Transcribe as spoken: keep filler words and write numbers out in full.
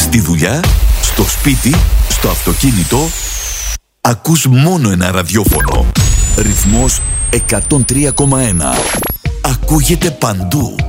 Στη δουλειά, στο σπίτι, στο αυτοκίνητο, ακούς μόνο ένα ραδιόφωνο. Ρυθμός εκατόν τρία κόμμα ένα. Ακούγεται παντού.